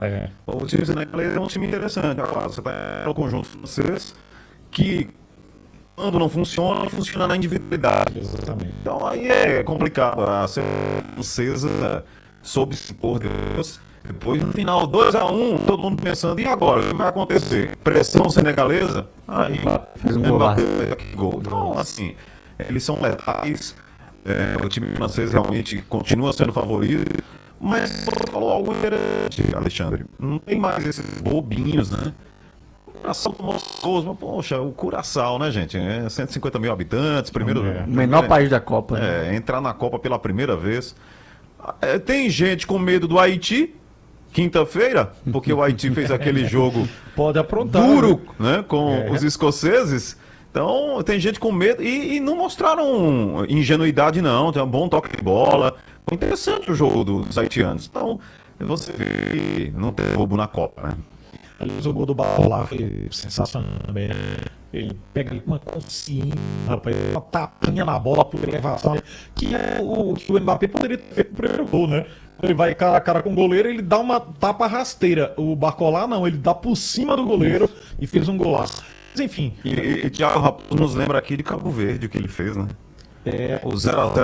O time senegalês é um time interessante. Agora, você está no conjunto francês que, quando não funciona, funciona na individualidade. Exatamente. Então aí é complicado. A seleção francesa soube se impor Deus. Depois, no final, 2-1, todo mundo pensando, e agora? O que vai acontecer? Pressão senegalesa? Aí, Fez um golaço. gol. Então, assim, eles são letais. O time francês realmente continua sendo favorito. Mas você falou algo interessante, Alexandre. Não tem mais esses bobinhos, né? O Curaçao tomou gols, mas, poxa, o Curaçao, né, gente? 150 mil habitantes, primeiro. O menor país da Copa. Né? Entrar na Copa pela primeira vez. Tem gente com medo do Haiti, quinta-feira, porque o Haiti fez aquele jogo Pode aprontar. duro, né, com os escoceses. Então, tem gente com medo e não mostraram ingenuidade, não. Tem um bom toque de bola. Foi interessante o jogo dos haitianos. Então, você vê que não tem bobo na Copa, né? Aliás, o gol do Barcola foi sensacional também. Né? Ele pega ali com uma consciência, rapaz, uma tapinha na bola por elevação, que é o que o Mbappé poderia ter feito no primeiro gol, né? Ele vai cara a cara com o goleiro, ele dá uma tapa rasteira. O Barcola não, ele dá por cima do goleiro e fez um golaço. Mas enfim. E Thiago Raposo nos lembra aqui de Cabo Verde, o que ele fez, né? O 0x0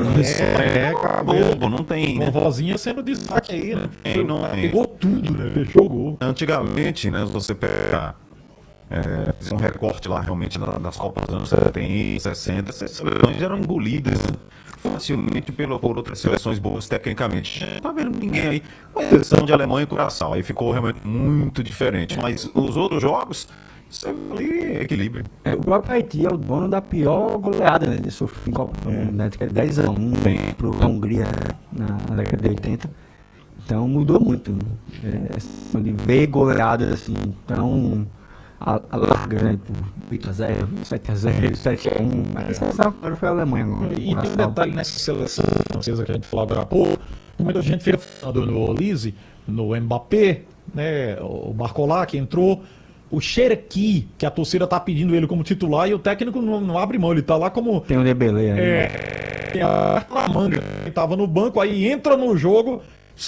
não tem, Uma né? vozinha sendo destaque aí, né? Não tem. Pegou tudo, né? Fechou o gol. Antigamente, né, você pega fiz um recorte lá realmente das Copas dos anos 70, 60, essas seleções eram engolidas, né, facilmente por outras seleções boas tecnicamente. Não tá vendo ninguém aí, com exceção de Alemanha e Curaçao, aí ficou realmente muito diferente. Mas os outros jogos, você vê ali equilíbrio. O próprio Haiti é o dono da pior goleada, né? Ele sofreu em Copa do Mundo, né? 10-1 para a Hungria na década de 80. Então mudou muito. De ver goleadas assim, tão largas, né? 8-0, 7-0, 7-1. Mas essa foi a Alemanha agora. E tem um detalhe nessa seleção francesa que a gente falou agora há pouco. Muita gente fica falando no Olise, no Mbappé, né? O Barcola que entrou. O Cherki, que a torcida tá pedindo ele como titular, e o técnico não abre mão, ele tá lá como. Tem o Dembélé aí. Tem a manga. Ele tava no banco, aí entra no jogo.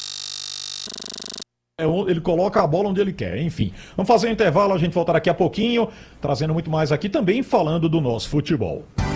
Ele coloca a bola onde ele quer, enfim. Vamos fazer um intervalo, a gente voltar daqui a pouquinho, trazendo muito mais aqui também, falando do nosso futebol.